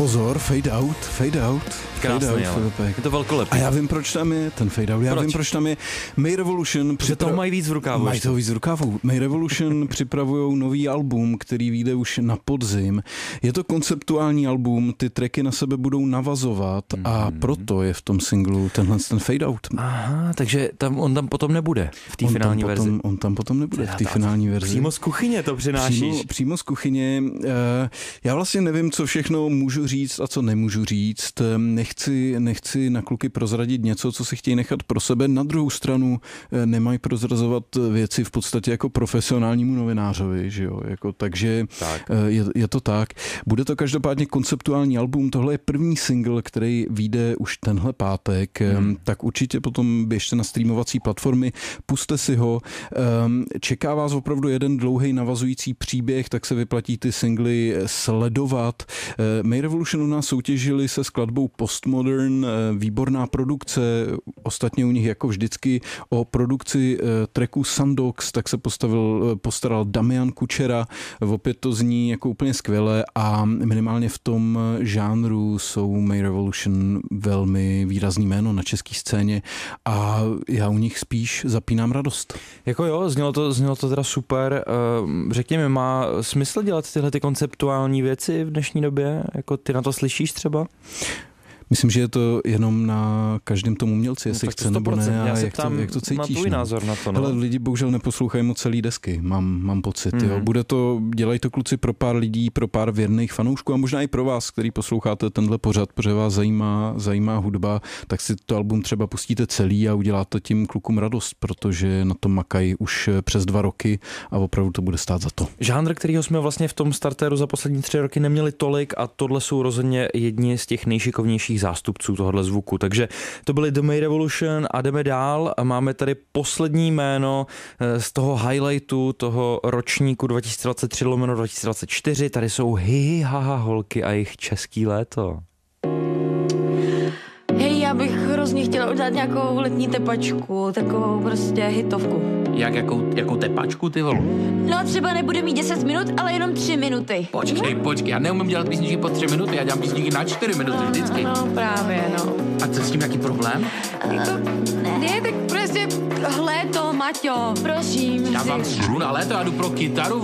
Pozor, fade out. Krásný, fade out, je to velkolepý. A já vím, proč tam je ten fade out. Já vím, proč tam je. May Revolution toho mají víc v rukávu. Mají toho víc v rukávu. May Revolution připravujou nový album, který vyjde už na podzim. Je to konceptuální album, ty tracky na sebe budou navazovat a proto je v tom singlu ten fade out. Aha, takže on tam potom nebude v té finální verzi. On tam potom nebude v té finální verzi. Přímo z kuchyně to přinášíš. Přímo z kuchyně. Já vlastně nevím, co všechno můžu říct a co nemůžu říct. Nechci na kluky prozradit něco, co si chtějí nechat pro sebe. Na druhou stranu nemají prozrazovat věci v podstatě jako profesionálnímu novinářovi, že jo? Takže tak. Je to tak. Bude to každopádně konceptuální album. Tohle je první single, který vyjde už tenhle pátek. Tak určitě potom běžte na streamovací platformy, puste si ho. Čeká vás opravdu jeden dlouhý navazující příběh, tak se vyplatí ty singly sledovat. May Revolution u nás soutěžili se skladbou Postmodern, výborná produkce, ostatně u nich jako vždycky o produkci tracku Sandox, tak se postaral Damian Kučera, opět to zní jako úplně skvěle a minimálně v tom žánru jsou May Revolution velmi výrazný jméno na české scéně a já u nich spíš zapínám radost. Jako jo, znělo to teda super. Řekněme, má smysl dělat tyhle ty konceptuální věci v dnešní době? Jako ty na to slyšíš třeba? Myslím, že je to jenom na každém tom umělci, jestli chce nebo ne a jak to cítíš. Na tvůj názor na to. No. Ale lidi bohužel neposlouchají moc celý desky, mám pocit. Jo. Dělají to kluci pro pár lidí, pro pár věrných fanoušků a možná i pro vás, který posloucháte tenhle pořad, protože vás zajímá hudba, tak si to album třeba pustíte celý a uděláte tím klukům radost, protože na tom makají už přes 2 roky a opravdu to bude stát za to. Žánr, kterýho jsme vlastně v tom startéru za poslední 3 roky neměli tolik a tohle jsou rozhodně jedni z těch nejšikovnějších zástupců tohohle zvuku. Takže to byly The May Revolution a jdeme dál a máme tady poslední jméno z toho highlightu toho ročníku 2023/2024. Tady jsou Hihi Haha holky a jejich český léto. Hej, já bych hrozně chtěla udělat nějakou letní tepačku, takovou prostě hitovku. Jakou tepačku, ty vole? No třeba nebude mít 10 minut, ale jenom 3 minuty. Počkej, já neumím dělat písničky po 3 minuty, já dělám písničky na 4 minuty vždycky. No právě, no. A co s tím nějaký problém? Ne, tak prostě léto, Maťo, prosím. Já vám sru na léto, já jdu pro kytaru.